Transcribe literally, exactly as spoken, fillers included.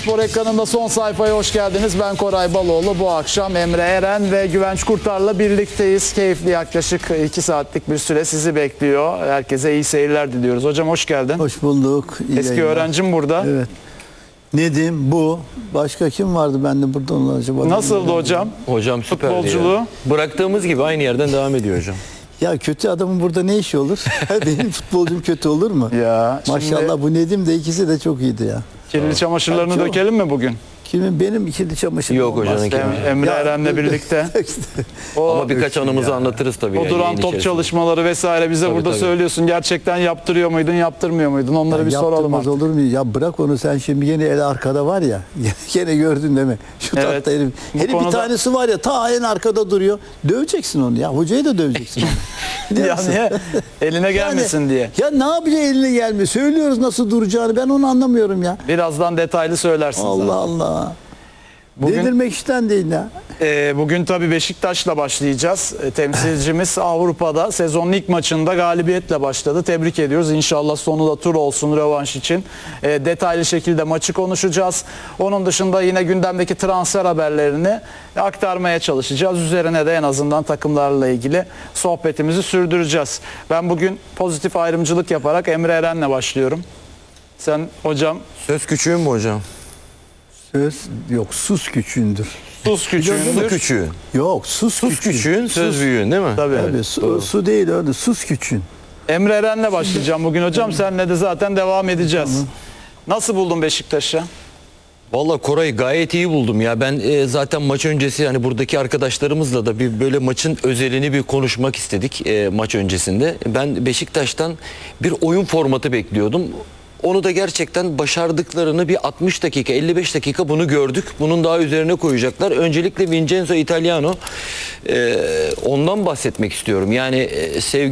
Spor ekranında son sayfaya hoş geldiniz. Ben Koray Baloğlu. Bu akşam Emre Eren ve Güvenç Kurtar'la birlikteyiz. Keyifli yaklaşık iki saatlik bir süre sizi bekliyor. Herkese iyi seyirler diliyoruz. Hocam hoş geldin. Hoş bulduk. İyi Eski yayınlar. öğrencim burada. Evet. Nedim bu. Başka kim vardı bende burada onlar acaba? Nasıldı hocam? Hocam süperdi Futbolculuğu. ya. Bıraktığımız gibi aynı yerden devam ediyor hocam. Ya kötü adamın burada ne işi olur? Benim futbolcum kötü olur mu? Ya, Maşallah şimdi bu Nedim de ikisi de çok iyiydi ya. kirli çamaşırlarını Çok. dökelim mi bugün? Kimin benim ikili çamaşırım Yok olmaz. hocam. Em- Emre Ya, Eren'le birlikte. işte. O, Ama birkaç anımızı anlatırız tabii. o ya, duran yayın top içerisinde. çalışmaları vesaire bize Tabii, burada tabii. söylüyorsun. Gerçekten yaptırıyor muydun, yaptırmıyor muydun? Onları bir soralım Yaptırmaz artık. olur mu? Ya bırak onu sen şimdi yine el arkada var ya. Yine gördün değil mi? Şu Evet. tatlı herif. Bu Herif konuda- bir tanesi var ya ta en arkada duruyor. Döveceksin onu ya. Hocayı da döveceksin onu. Biliyor Ya musun? niye? Eline gelmesin Yani, diye. Ya ne yapacak eline gelmiyor? Söylüyoruz nasıl duracağını. Ben onu anlamıyorum ya. Birazdan detaylı söylersin Allah zaten. Allah. Bugün- Delirmek işten değil ya. Ee, bugün tabii Beşiktaş'la başlayacağız. Ee, temsilcimiz Avrupa'da sezonun ilk maçında galibiyetle başladı. Tebrik ediyoruz. İnşallah sonu da tur olsun rövanş için. Ee, detaylı şekilde maçı konuşacağız. Onun dışında yine gündemdeki transfer haberlerini aktarmaya çalışacağız. Üzerine de en azından takımlarla ilgili sohbetimizi sürdüreceğiz. Ben bugün pozitif ayrımcılık yaparak Emre Eren'le başlıyorum. Sen hocam Söz küçüğün mü hocam? Söz yok sus küçüğündür. sus Su küçüğündür. küçüğün. Yok sus, Sus küçüğün, söz büyüğün değil mi? Tabii. Tabii, su, su değil öyle sus küçüğün. Emre Eren'le başlayacağım bugün hocam. Senle de zaten devam edeceğiz. Nasıl buldun Beşiktaş'ı? Vallahi Koray'ı gayet iyi buldum ya. Ben e, zaten maç öncesi hani buradaki arkadaşlarımızla da bir böyle maçın özelini bir konuşmak istedik e, maç öncesinde. Ben Beşiktaş'tan bir oyun formatı bekliyordum. Onu da gerçekten başardıklarını bir altmış dakika, elli beş dakika bunu gördük. Bunun daha üzerine koyacaklar. Öncelikle Vincenzo Italiano, e, ondan bahsetmek istiyorum. Yani e, sevgi